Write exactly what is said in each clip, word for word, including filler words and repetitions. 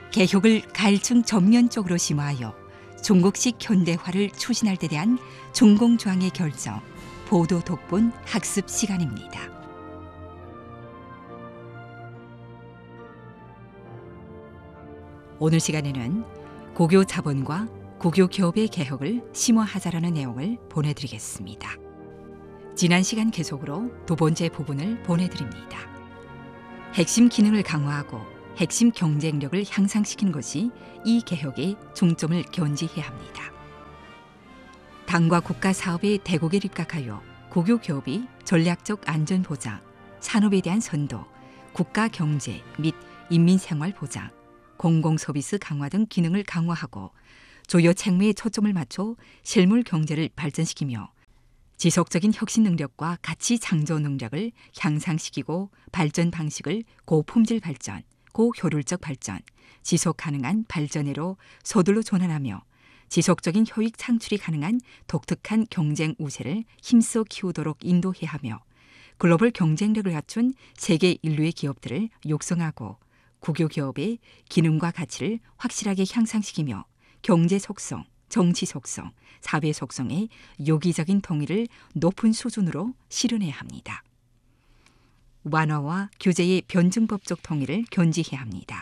개혁을 가일층 전면적으로 심화하여 중국식 현대화를 추진할 데 대한 중공조항의 결정, 보도 독본 학습 시간입니다. 오늘 시간에는 고교 자본과 고교 기업의 개혁을 심화하자라는 내용을 보내드리겠습니다. 지난 시간 계속으로 두 번째 부분을 보내드립니다. 핵심 기능을 강화하고 핵심 경쟁력을 향상시키는 것이 이 개혁의 중점을 견지해야 합니다. 당과 국가 사업의 대국에 입각하여 고교 기업이 전략적 안전 보장, 산업에 대한 선도, 국가 경제 및 인민 생활 보장, 공공 서비스 강화 등 기능을 강화하고 주요 책무에 초점을 맞춰 실물 경제를 발전시키며 지속적인 혁신 능력과 가치 창조 능력을 향상시키고 발전 방식을 고품질 발전, 고효율적 발전, 지속 가능한 발전으로 서둘러 전환하며 지속적인 효익 창출이 가능한 독특한 경쟁 우세를 힘써 키우도록 인도해야 하며 글로벌 경쟁력을 갖춘 세계 인류의 기업들을 육성하고 국유 기업의 기능과 가치를 확실하게 향상시키며 경제 속성, 정치 속성, 사회 속성의 유기적인 통일을 높은 수준으로 실현해야 합니다. 완화와 규제의 변증법적 통일을 견지해야 합니다.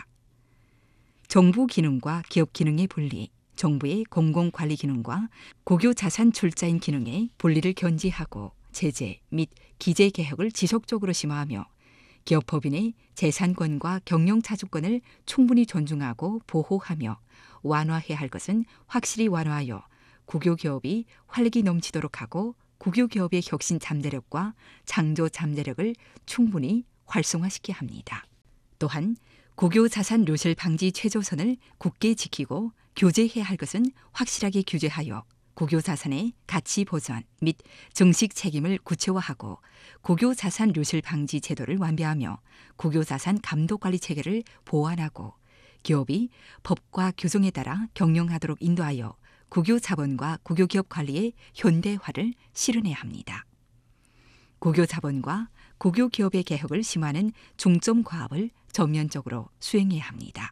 정부 기능과 기업 기능의 분리, 정부의 공공관리 기능과 고교 자산 출자인 기능의 분리를 견지하고 제재 및 기재 개혁을 지속적으로 심화하며 기업 법인의 재산권과 경영자주권을 충분히 존중하고 보호하며 완화해야 할 것은 확실히 완화하여 국유 기업이 활력이 넘치도록 하고 국유 기업의 혁신 잠재력과 창조 잠재력을 충분히 활성화시켜야 합니다. 또한 국유 자산 누실 방지 최저선을 굳게 지키고 규제해야 할 것은 확실하게 규제하여 국유 자산의 가치 보전 및 증식 책임을 구체화하고 국유 자산 누실 방지 제도를 완비하며 국유 자산 감독 관리 체계를 보완하고 기업이 법과 규정에 따라 경영하도록 인도하여 국유 자본과 국유 기업 관리의 현대화를 실현해야 합니다. 국유 자본과 국유 기업의 개혁을 심화하는 중점 과업을 전면적으로 수행해야 합니다.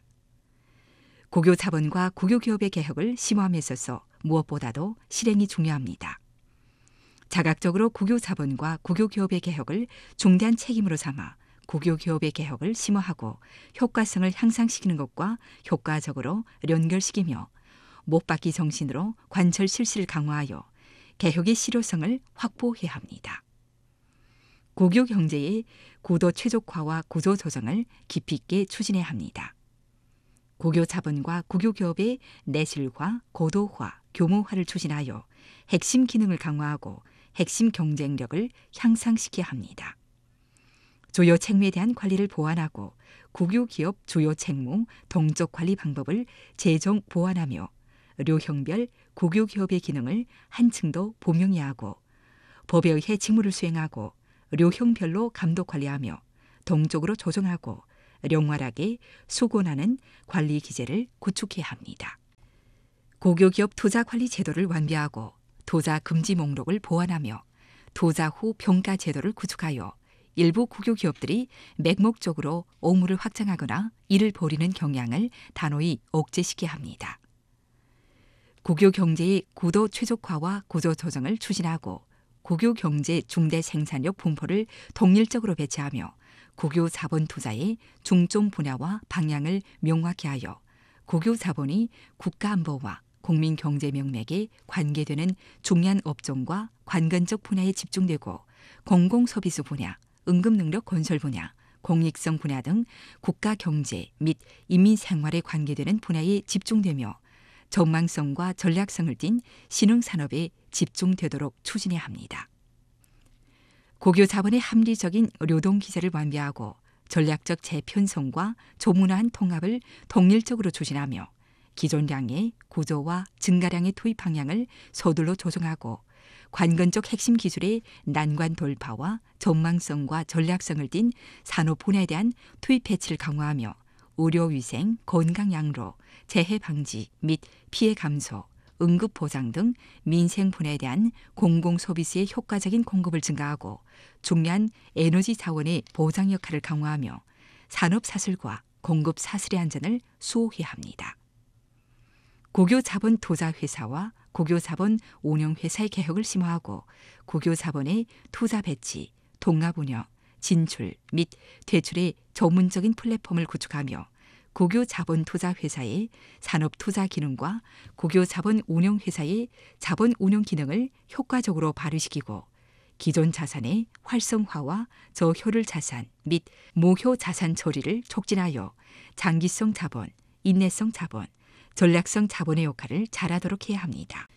국유 자본과 국유 기업의 개혁을 심화함에 있어서 무엇보다도 실행이 중요합니다. 자각적으로 국유 자본과 국유 기업의 개혁을 중대한 책임으로 삼아 국유 기업의 개혁을 심화하고 효과성을 향상시키는 것과 효과적으로 연결시키며 못받기 정신으로 관철 실시를 강화하여 개혁의 실효성을 확보해야 합니다. 국유 경제의 구도 최적화와 구조 조정을 깊이 있게 추진해야 합니다. 국유 자본과 국유 기업의 내실화, 고도화, 규모화를 추진하여 핵심 기능을 강화하고 핵심 경쟁력을 향상시켜야 합니다. 주요 책무에 대한 관리를 보완하고 국유 기업 주요 책무 동적 관리 방법을 재정 보완하며 료형별 국유 기업의 기능을 한층 더 분명히 하고 법에 의해 직무를 수행하고 료형별로 감독 관리하며 동적으로 조정하고 령활하게 수곤하는 관리 기제를 구축해야 합니다. 국유 기업 투자 관리 제도를 완비하고 투자 금지 목록을 보완하며 투자 후 평가 제도를 구축하여 일부 국유 기업들이 맹목적으로 오물을 확장하거나 이를 벌이는 경향을 단호히 억제시켜야 합니다. 국유 경제의 구도 최적화와 구조 조정을 추진하고 국유 경제 중대 생산력 분포를 동일적으로 배치하며 국유 자본 투자의 중점 분야와 방향을 명확히 하여 국유 자본이 국가 안보와 국민 경제 명맥에 관계되는 중요한 업종과 관건적 분야에 집중되고 공공 서비스 분야, 응급 능력 건설 분야, 공익성 분야 등 국가 경제 및 인민 생활에 관계되는 분야에 집중되며 전망성과 전략성을 띤 신흥 산업에 집중되도록 추진해야 합니다. 국유 자본의 합리적인流동 기제를 완비하고 전략적 재편성과 조문화한 통합을 동일적으로 추진하며 기존량의 구조와 증가량의 투입 방향을 서둘러 조정하고 관건적 핵심 기술의 난관 돌파와 전망성과 전략성을 띤 산업 분야에 대한 투입 배치를 강화하며 의료위생, 건강양로, 재해 방지 및 피해 감소, 응급 보장 등 민생 분야에 대한 공공 서비스의 효과적인 공급을 증가하고 중요한 에너지 자원의 보장 역할을 강화하며 산업 사슬과 공급 사슬의 안전을 수호해야 합니다. 국유자본 투자회사와 국유자본 운영회사의 개혁을 심화하고 국유자본의 투자 배치, 통합운영, 진출 및 퇴출의 전문적인 플랫폼을 구축하며 국유자본투자회사의 산업투자 기능과 국유자본운용회사의 자본운용 기능을 효과적으로 발휘시키고 기존 자산의 활성화와 저효율 자산 및 무효 자산 처리를 촉진하여 장기성 자본, 인내성 자본, 전략성 자본의 역할을 잘하도록 해야 합니다.